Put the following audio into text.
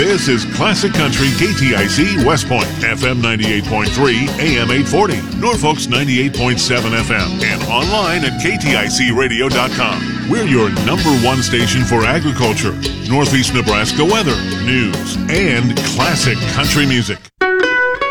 This is Classic Country KTIC West Point, FM 98.3, AM 840, Norfolk's 98.7 FM, and online at kticradio.com. We're your number one station for agriculture, Northeast Nebraska weather, news, and classic country music.